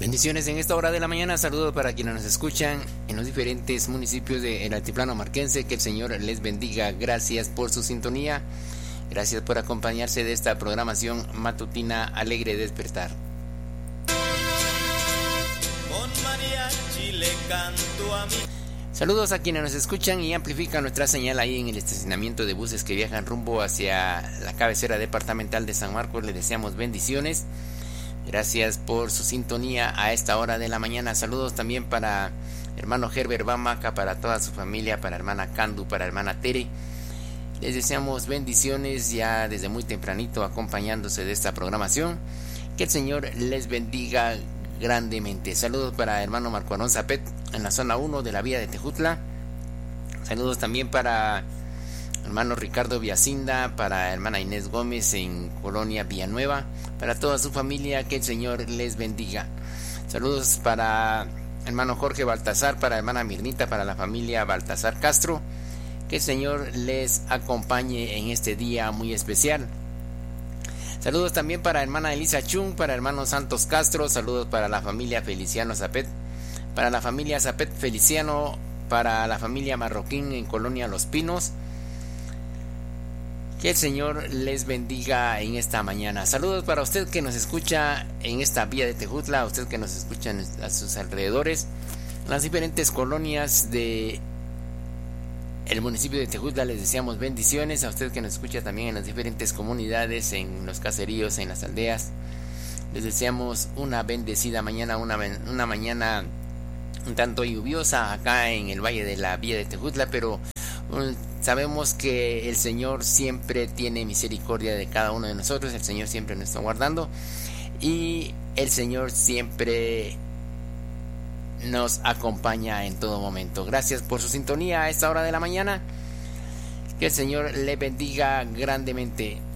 Bendiciones en esta hora de la mañana. Saludos para quienes nos escuchan en los diferentes municipios del altiplano marquense. Que el Señor les bendiga. Gracias por su sintonía. Gracias por acompañarse de esta programación matutina Alegre Despertar. Con mariachi le canto a mi... Saludos a quienes nos escuchan y amplifican nuestra señal ahí en el estacionamiento de buses que viajan rumbo hacia la cabecera departamental de San Marcos. Les deseamos bendiciones. Gracias por su sintonía a esta hora de la mañana. Saludos también para hermano Herbert Bamaca, para toda su familia, para hermana Candu, para hermana Tere. Les deseamos bendiciones ya desde muy tempranito acompañándose de esta programación. Que el Señor les bendiga grandemente. Saludos para hermano Marco Arón Zapet en la zona 1 de la vía de Tejutla. Saludos también para hermano Ricardo Villacinda, para hermana Inés Gómez en Colonia Villanueva, para toda su familia. Que el Señor les bendiga. Saludos para hermano Jorge Baltasar, para hermana Mirnita, para la familia Baltasar Castro. Que el Señor les acompañe en este día muy especial. Saludos también para hermana Elisa Chung, para hermano Santos Castro. Saludos para la familia Feliciano Zapet, para la familia Zapet Feliciano, para la familia Marroquín en Colonia Los Pinos. Que el Señor les bendiga en esta mañana. Saludos para usted que nos escucha en esta vía de Tejutla, a usted que nos escucha a sus alrededores, en las diferentes colonias de el municipio de Tejutla. Les deseamos bendiciones. A usted que nos escucha también en las diferentes comunidades, en los caseríos, en las aldeas, les deseamos una bendecida mañana, una mañana un tanto lluviosa acá en el valle de la vía de Tejutla, pero sabemos que el Señor siempre tiene misericordia de cada uno de nosotros. El Señor siempre nos está guardando y el Señor siempre nos acompaña en todo momento. Gracias por su sintonía a esta hora de la mañana. Que el Señor le bendiga grandemente.